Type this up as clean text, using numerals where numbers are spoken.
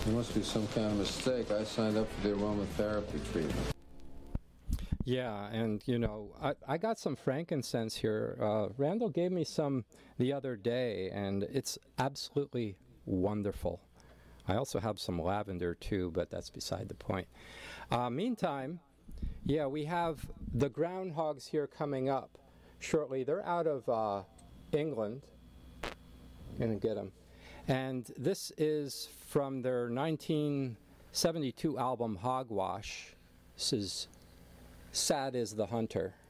There must be some kind of mistake. I signed up for the aromatherapy treatment. Yeah, and you know, I got some frankincense here. Randall gave me some the other day, and it's absolutely wonderful. I also have some lavender too, but that's beside the point. Meantime, yeah, we have the groundhogs here coming up shortly. They're out of England. Gonna get them. And this is from their 1972 album Hogwash. This is Sad is the Hunter.